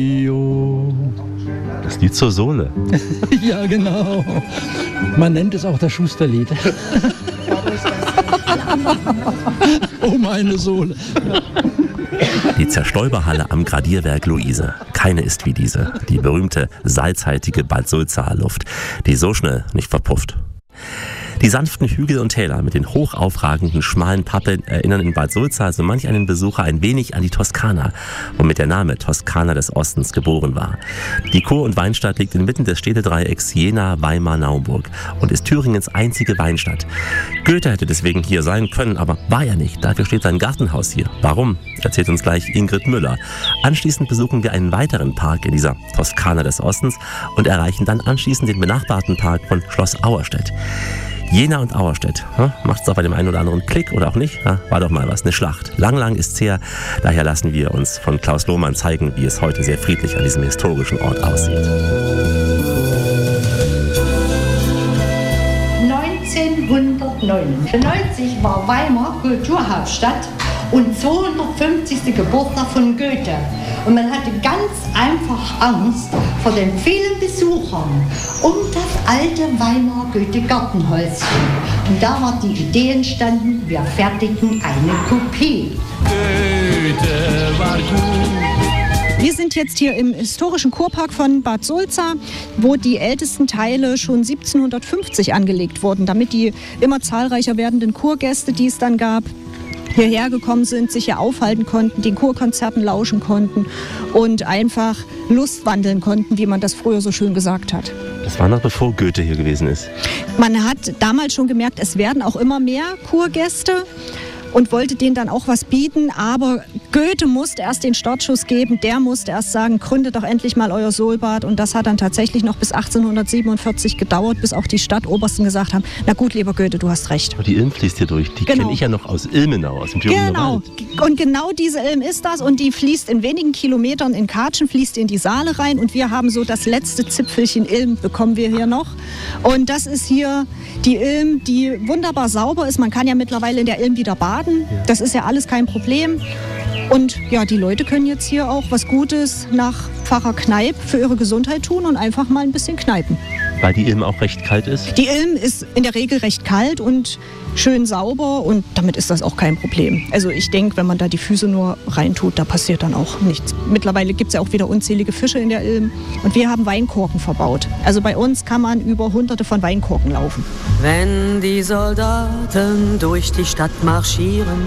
Das Lied zur Sohle. Ja, genau. Man nennt es auch das Schusterlied. Oh, meine Sohle. Die Zerstäuberhalle am Gradierwerk Luise. Keine ist wie diese. Die berühmte salzhaltige Bad Sulzaer Luft, die so schnell nicht verpufft. Die sanften Hügel und Täler mit den hoch aufragenden, schmalen Pappeln erinnern in Bad Sulzaer so manch einen Besucher ein wenig an die Toskana, womit der Name Toskana des Ostens geboren war. Die Kur- und Weinstadt liegt inmitten des Städtedreiecks Jena, Weimar, Naumburg und ist Thüringens einzige Weinstadt. Goethe hätte deswegen hier sein können, aber war er nicht. Dafür steht sein Gartenhaus hier. Warum? Erzählt uns gleich Ingrid Müller. Anschließend besuchen wir einen weiteren Park in dieser Toskana des Ostens und erreichen dann anschließend den benachbarten Park von Schloss Auerstedt. Jena und Auerstedt. Macht es auch bei dem einen oder anderen Klick oder auch nicht? War doch mal was. Eine Schlacht. Lang ist's her. Daher lassen wir uns von Klaus Lohmann zeigen, wie es heute sehr friedlich an diesem historischen Ort aussieht. 1999 war Weimar Kulturhauptstadt und 250. Geburtstag von Goethe. Und man hatte ganz einfach Angst vor den vielen Besuchern um das alte Weimar Goethe-Gartenhäuschen. Und da war die Idee entstanden, wir fertigten eine Kopie. Goethe war gut. Wir sind jetzt hier im historischen Kurpark von Bad Sulzaer, wo die ältesten Teile schon 1750 angelegt wurden, damit die immer zahlreicher werdenden Kurgäste, die es dann gab, hierher gekommen sind, sich hier aufhalten konnten, den Kurkonzerten lauschen konnten und einfach lustwandeln konnten, wie man das früher so schön gesagt hat. Das war noch bevor Goethe hier gewesen ist. Man hat damals schon gemerkt, es werden auch immer mehr Kurgäste und wollte denen dann auch was bieten, aber Goethe musste erst den Startschuss geben, der musste erst sagen, gründet doch endlich mal euer Sohlbad, und das hat dann tatsächlich noch bis 1847 gedauert, bis auch die Stadtobersten gesagt haben, na gut, lieber Goethe, du hast recht. Aber die Ilm fließt hier durch, die kenne ich ja noch aus Ilmenau, aus dem Thüringer Wald. Und genau diese Ilm ist das, und die fließt in wenigen Kilometern in Katschen, fließt in die Saale rein, und wir haben so das letzte Zipfelchen Ilm, bekommen wir hier noch. Und das ist hier die Ilm, die wunderbar sauber ist, man kann ja mittlerweile in der Ilm wieder baden. Das ist ja alles kein Problem. Und ja, die Leute können jetzt hier auch was Gutes nach Pfarrer Kneip für ihre Gesundheit tun und einfach mal ein bisschen kneipen. Weil die Ilm auch recht kalt ist? Die Ilm ist in der Regel recht kalt und schön sauber, und damit ist das auch kein Problem. Also ich denke, wenn man da die Füße nur reintut, da passiert dann auch nichts. Mittlerweile gibt es ja auch wieder unzählige Fische in der Ilm, und wir haben Weinkorken verbaut. Also bei uns kann man über Hunderte von Weinkorken laufen. Wenn die Soldaten durch die Stadt marschieren,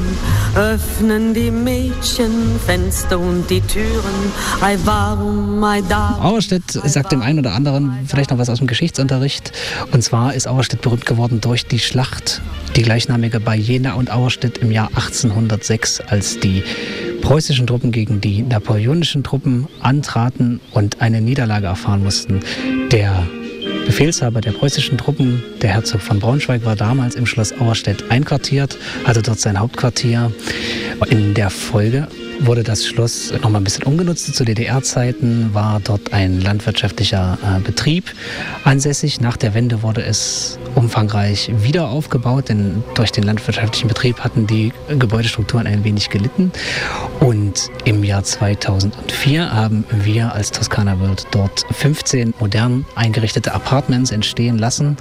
öffnen die Mädchen Fenster und die Türen. Ei warum, ei da. Auerstedt sagt dem einen oder anderen vielleicht noch was aus dem Geschichtsunterricht. Und zwar ist Auerstedt berühmt geworden durch die Schlacht, die gleichnamige bei Jena und Auerstedt im Jahr 1806, als die preußischen Truppen gegen die napoleonischen Truppen antraten und eine Niederlage erfahren mussten. Der Befehlshaber der preußischen Truppen, der Herzog von Braunschweig, war damals im Schloss Auerstedt einquartiert, hatte dort sein Hauptquartier. In der Folge wurde das Schloss noch mal ein bisschen umgenutzt. Zu DDR-Zeiten war dort ein landwirtschaftlicher Betrieb ansässig. Nach der Wende wurde es umfangreich wieder aufgebaut, denn durch den landwirtschaftlichen Betrieb hatten die Gebäudestrukturen ein wenig gelitten. Und im Jahr 2004 haben wir als Toskana World dort 15 modern eingerichtete Apartments entstehen lassen.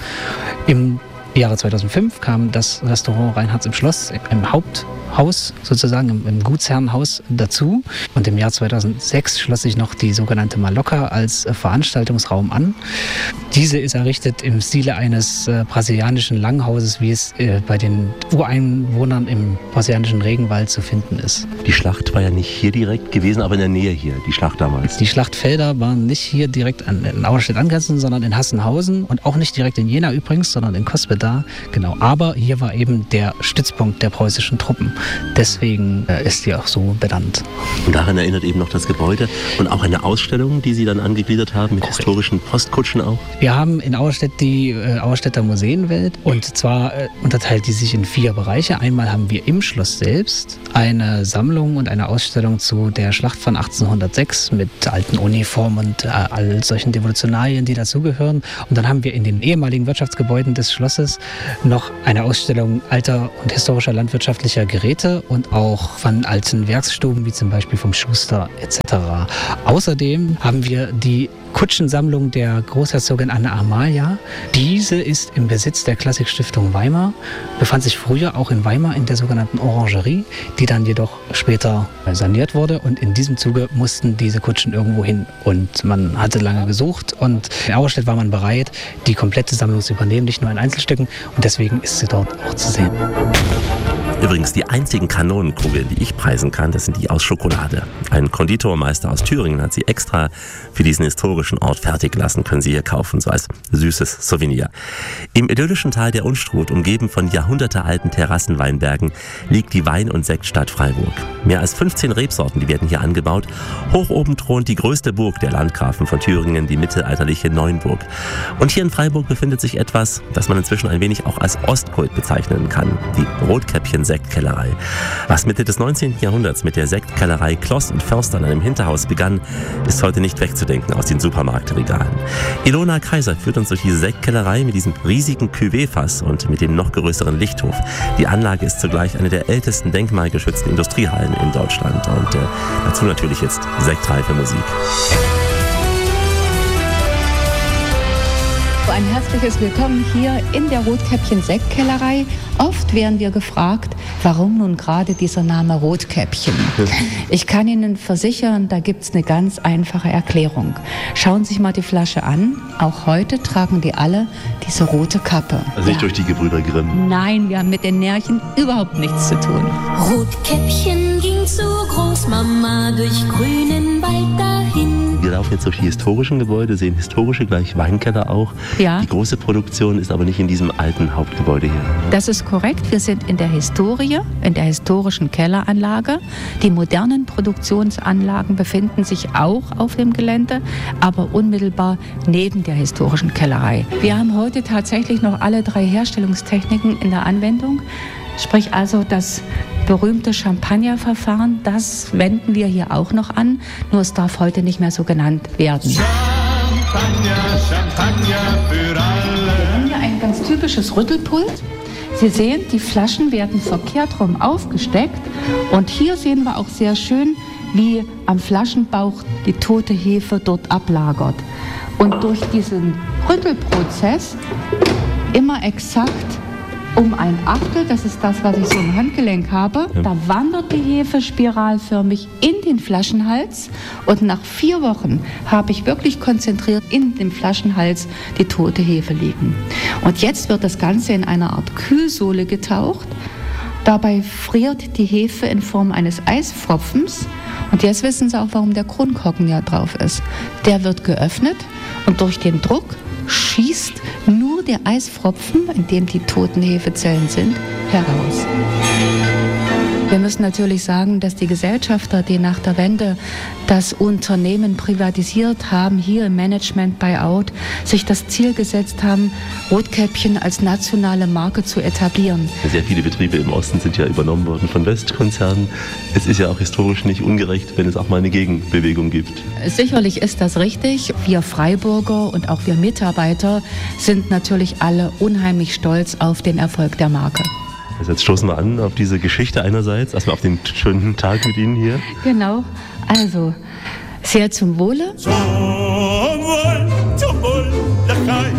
Im Jahre 2005 kam das Restaurant Reinhards im Schloss im Haupthaus, sozusagen im Gutsherrenhaus dazu. Und im Jahr 2006 schloss sich noch die sogenannte Maloca als Veranstaltungsraum an. Diese ist errichtet im Stile eines brasilianischen Langhauses, wie es bei den Ureinwohnern im brasilianischen Regenwald zu finden ist. Die Schlacht war ja nicht hier direkt gewesen, aber in der Nähe hier, die Schlacht damals. Die Schlachtfelder waren nicht hier direkt an Auerstedt angrenzend, sondern in Hassenhausen, und auch nicht direkt in Jena übrigens, sondern in Coespeter. Genau, aber hier war eben der Stützpunkt der preußischen Truppen. Deswegen ist die auch so benannt. Und daran erinnert eben noch das Gebäude und auch eine Ausstellung, die Sie dann angegliedert haben, mit historischen Postkutschen auch. Wir haben in Auerstedt die Auerstedter Museenwelt, und zwar unterteilt die sich in 4 Bereiche. Einmal haben wir im Schloss selbst eine Sammlung und eine Ausstellung zu der Schlacht von 1806 mit alten Uniformen und all solchen Devotionalien, die dazugehören. Und dann haben wir in den ehemaligen Wirtschaftsgebäuden des Schlosses noch eine Ausstellung alter und historischer landwirtschaftlicher Geräte. Geräte und auch von alten Werksstuben, wie zum Beispiel vom Schuster etc. Außerdem haben wir die Kutschensammlung der Großherzogin Anna Amalia. Diese ist im Besitz der Klassikstiftung Weimar, befand sich früher auch in Weimar in der sogenannten Orangerie, die dann jedoch später saniert wurde, und in diesem Zuge mussten diese Kutschen irgendwo hin und man hatte lange gesucht und in Auerstedt war man bereit, die komplette Sammlung zu übernehmen, nicht nur in Einzelstücken, und deswegen ist sie dort auch zu sehen. Übrigens, die einzigen Kanonenkugeln, die ich preisen kann, das sind die aus Schokolade. Ein Konditormeister aus Thüringen hat sie extra für diesen historischen Ort fertig lassen, können Sie hier kaufen, so als süßes Souvenir. Im idyllischen Tal der Unstrut, umgeben von jahrhundertealten Terrassenweinbergen, liegt die Wein- und Sektstadt Freiburg. Mehr als 15 Rebsorten, die werden hier angebaut. Hoch oben thront die größte Burg der Landgrafen von Thüringen, die mittelalterliche Neuenburg. Und hier in Freiburg befindet sich etwas, das man inzwischen ein wenig auch als Ostkult bezeichnen kann, die Rotkäppchen-Sektkellerei. Was Mitte des 19. Jahrhunderts mit der Sektkellerei Kloss und Förster an einem Hinterhaus begann, ist heute nicht wegzudenken aus den Supermarktregalen. Ilona Kaiser führt uns durch diese Sektkellerei mit diesem riesigen Cuvée-Fass und mit dem noch größeren Lichthof. Die Anlage ist zugleich eine der ältesten denkmalgeschützten Industriehallen in Deutschland und dazu natürlich jetzt sektreife Musik. Ein herzliches Willkommen hier in der Rotkäppchen-Sektkellerei. Oft werden wir gefragt, warum nun gerade dieser Name Rotkäppchen? Ich kann Ihnen versichern, da gibt es eine ganz einfache Erklärung. Schauen Sie sich mal die Flasche an. Auch heute tragen die alle diese rote Kappe. Also nicht durch die Gebrüder Grimm? Nein, wir haben mit den Märchen überhaupt nichts zu tun. Rotkäppchen ging zu Großmama durch grünen Wald dahin. Wir laufen jetzt durch die historischen Gebäude, sehen historische gleich Weinkeller auch. Ja. Die große Produktion ist aber nicht in diesem alten Hauptgebäude hier. Das ist korrekt. Wir sind in der Historie, in der historischen Kelleranlage. Die modernen Produktionsanlagen befinden sich auch auf dem Gelände, aber unmittelbar neben der historischen Kellerei. Wir haben heute tatsächlich noch alle 3 Herstellungstechniken in der Anwendung. Sprich also das berühmte Champagnerverfahren, das wenden wir hier auch noch an, nur es darf heute nicht mehr so genannt werden. Champagner, Champagner für alle. Wir haben hier ein ganz typisches Rüttelpult. Sie sehen, die Flaschen werden verkehrt rum aufgesteckt und hier sehen wir auch sehr schön, wie am Flaschenbauch die tote Hefe dort ablagert. Und durch diesen Rüttelprozess immer exakt um ein Achtel, das ist das, was ich so im Handgelenk habe, da wandert die Hefe spiralförmig in den Flaschenhals und nach 4 Wochen habe ich wirklich konzentriert in dem Flaschenhals die tote Hefe liegen. Und jetzt wird das Ganze in eine Art Kühlsohle getaucht. Dabei friert die Hefe in Form eines Eispfropfens. Und jetzt wissen Sie auch, warum der Kronkorken ja drauf ist. Der wird geöffnet und durch den Druck schießt nur der Eispfropfen, in dem die toten Hefezellen sind, heraus. Wir müssen natürlich sagen, dass die Gesellschafter, die nach der Wende das Unternehmen privatisiert haben, hier im Management Buyout, sich das Ziel gesetzt haben, Rotkäppchen als nationale Marke zu etablieren. Sehr viele Betriebe im Osten sind ja übernommen worden von Westkonzernen. Es ist ja auch historisch nicht ungerecht, wenn es auch mal eine Gegenbewegung gibt. Sicherlich ist das richtig. Wir Freiburger und auch wir Mitarbeiter sind natürlich alle unheimlich stolz auf den Erfolg der Marke. Also jetzt stoßen wir an auf diese Geschichte einerseits, erstmal auf den schönen Tag mit Ihnen hier. Genau, also sehr zum Wohle. Zum Wohl, Lachaim,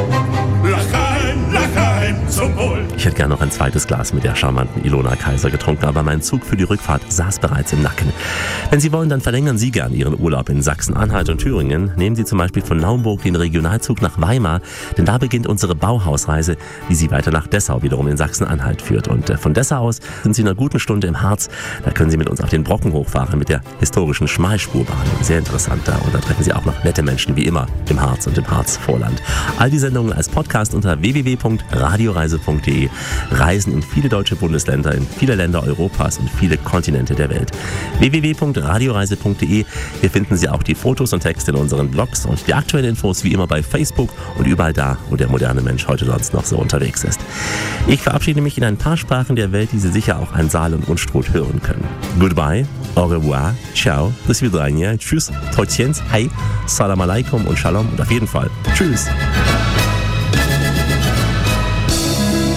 Lachaim, Lachaim, zum Wohl. Ich hätte gerne noch ein zweites Glas mit der charmanten Ilona Kaiser getrunken, aber mein Zug für die Rückfahrt saß bereits im Nacken. Wenn Sie wollen, dann verlängern Sie gern Ihren Urlaub in Sachsen-Anhalt und Thüringen. Nehmen Sie zum Beispiel von Naumburg den Regionalzug nach Weimar, denn da beginnt unsere Bauhausreise, die Sie weiter nach Dessau wiederum in Sachsen-Anhalt führt. Und von Dessau aus sind Sie in einer guten Stunde im Harz. Da können Sie mit uns auf den Brocken hochfahren mit der historischen Schmalspurbahn. Sehr interessant da. Und da treffen Sie auch noch nette Menschen wie immer im Harz und im Harzvorland. All die Sendungen als Podcast unter www.radioreise.de. Reisen in viele deutsche Bundesländer, in viele Länder Europas und viele Kontinente der Welt. www.radioreise.de. Hier finden Sie auch die Fotos und Texte in unseren Blogs und die aktuellen Infos wie immer bei Facebook und überall da, wo der moderne Mensch heute sonst noch so unterwegs ist. Ich verabschiede mich in ein paar Sprachen der Welt, die Sie sicher auch an Saal und Unstrut hören können. Goodbye, au revoir, ciao, do svidania, tschüss, trotjens, hi, salam alaikum und shalom und auf jeden Fall tschüss.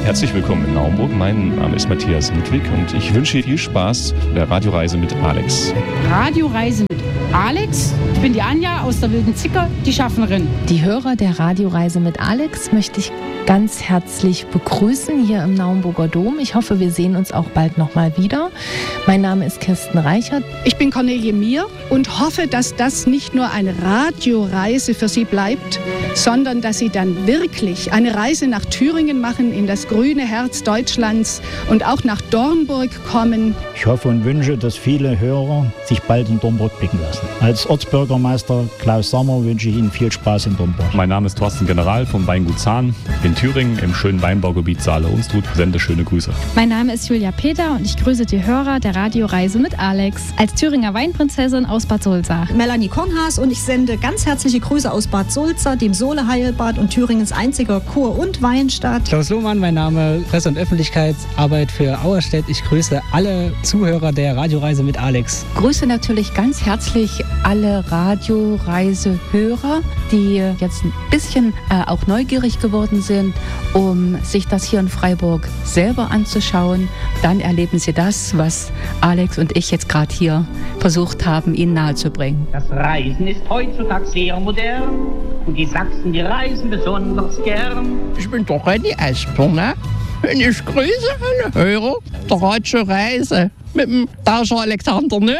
Herzlich willkommen in Naumburg. Mein Name ist Matthias Ludwig und ich wünsche viel Spaß bei der Radioreise mit Alex. Radioreise mit Alex. Ich bin die Anja aus der Wilden Zicker, die Schaffnerin. Die Hörer der Radioreise mit Alex möchte ich ganz herzlich begrüßen hier im Naumburger Dom. Ich hoffe, wir sehen uns auch bald nochmal wieder. Mein Name ist Kirsten Reichert. Ich bin Cornelie Mier und hoffe, dass das nicht nur eine Radioreise für Sie bleibt, sondern dass Sie dann wirklich eine Reise nach Thüringen machen, in das grüne Herz Deutschlands und auch nach Dornburg kommen. Ich hoffe und wünsche, dass viele Hörer sich bald in Dornburg blicken lassen. Als Ortsbürgermeister Klaus Sommer wünsche ich Ihnen viel Spaß in Dornburg. Mein Name ist Thorsten General vom Weingut Zahn in Thüringen im schönen Weinbaugebiet Saale-Unstrut. Sende schöne Grüße. Mein Name ist Julia Peter und ich grüße die Hörer der Radioreise mit Alex. Als Thüringer Weinprinzessin aus Bad Sulza. Melanie Kornhaas und ich sende ganz herzliche Grüße aus Bad Sulza, dem Sohle-Heilbad und Thüringens einziger Kur- und Weinstadt. Klaus Lohmann, mein Name, Presse- und Öffentlichkeitsarbeit für Auerstedt. Ich grüße alle Zuhörer der Radioreise mit Alex. Grüße natürlich ganz herzlich alle Radioreisehörer, die jetzt ein bisschen auch neugierig geworden sind, um sich das hier in Freiburg selber anzuschauen. Dann erleben Sie das, was Alex und ich jetzt gerade hier versucht haben, Ihnen nahezubringen. Das Reisen ist heutzutage sehr modern und die Sachsen, die reisen besonders gern. Ich bin doch Renny Eisbrunner und ich grüße alle Hörer der Radioreise mit dem Tauscher Alexander, ne?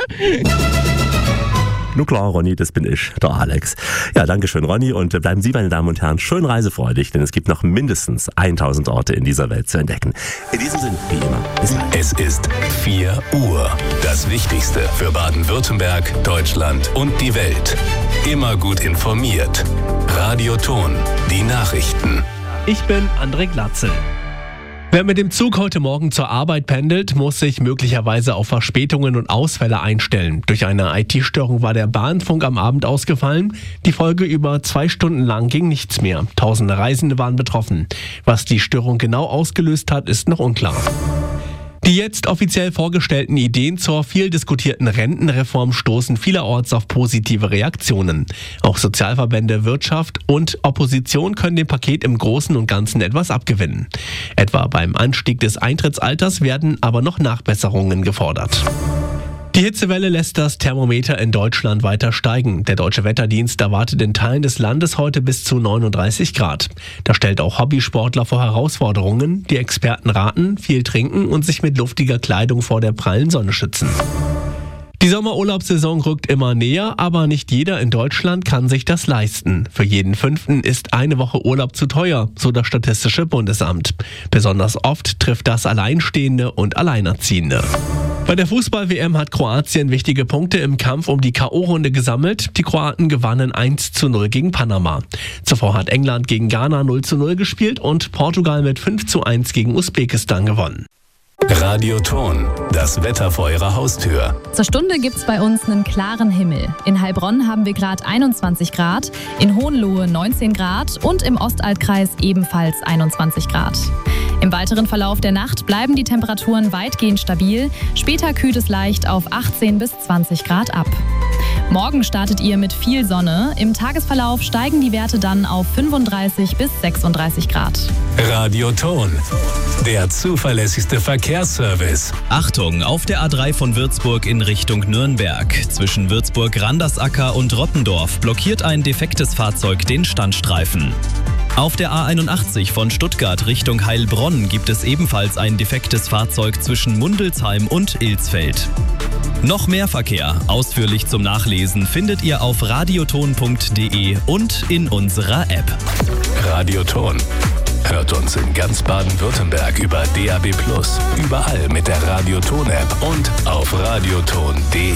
Nur klar, Ronny, das bin ich, der Alex. Ja, danke schön, Ronny. Und bleiben Sie, meine Damen und Herren, schön reisefreudig, denn es gibt noch mindestens 1000 Orte in dieser Welt zu entdecken. In diesem Sinne, wie immer, bis bald. Es ist 4 Uhr. Das Wichtigste für Baden-Württemberg, Deutschland und die Welt. Immer gut informiert. Radioton, die Nachrichten. Ich bin André Glatzel. Wer mit dem Zug heute Morgen zur Arbeit pendelt, muss sich möglicherweise auf Verspätungen und Ausfälle einstellen. Durch eine IT-Störung war der Bahnfunk am Abend ausgefallen. Die Folge: über 2 Stunden lang ging nichts mehr. Tausende Reisende waren betroffen. Was die Störung genau ausgelöst hat, ist noch unklar. Die jetzt offiziell vorgestellten Ideen zur viel diskutierten Rentenreform stoßen vielerorts auf positive Reaktionen. Auch Sozialverbände, Wirtschaft und Opposition können dem Paket im Großen und Ganzen etwas abgewinnen. Etwa beim Anstieg des Eintrittsalters werden aber noch Nachbesserungen gefordert. Die Hitzewelle lässt das Thermometer in Deutschland weiter steigen. Der Deutsche Wetterdienst erwartet in Teilen des Landes heute bis zu 39 Grad. Das stellt auch Hobbysportler vor Herausforderungen. Die Experten raten, viel trinken und sich mit luftiger Kleidung vor der prallen Sonne schützen. Die Sommerurlaubssaison rückt immer näher, aber nicht jeder in Deutschland kann sich das leisten. Für jeden 5. ist eine Woche Urlaub zu teuer, so das Statistische Bundesamt. Besonders oft trifft das Alleinstehende und Alleinerziehende. Bei der Fußball-WM hat Kroatien wichtige Punkte im Kampf um die K.O.-Runde gesammelt. Die Kroaten gewannen 1:0 gegen Panama. Zuvor hat England gegen Ghana 0:0 gespielt und Portugal mit 5:1 gegen Usbekistan gewonnen. Radioton, das Wetter vor Ihrer Haustür. Zur Stunde gibt's bei uns einen klaren Himmel. In Heilbronn haben wir gerade 21 Grad, in Hohenlohe 19 Grad und im Ostaltkreis ebenfalls 21 Grad. Im weiteren Verlauf der Nacht bleiben die Temperaturen weitgehend stabil. Später kühlt es leicht auf 18 bis 20 Grad ab. Morgen startet ihr mit viel Sonne. Im Tagesverlauf steigen die Werte dann auf 35 bis 36 Grad. Radioton, der zuverlässigste Verkehrsservice. Achtung, auf der A3 von Würzburg in Richtung Nürnberg. Zwischen Würzburg-Randersacker und Rottendorf blockiert ein defektes Fahrzeug den Standstreifen. Auf der A81 von Stuttgart Richtung Heilbronn gibt es ebenfalls ein defektes Fahrzeug zwischen Mundelsheim und Ilsfeld. Noch mehr Verkehr, ausführlich zum Nachlesen, findet ihr auf radioton.de und in unserer App. Radioton. Hört uns in ganz Baden-Württemberg über DAB+, überall mit der Radioton-App und auf radioton.de.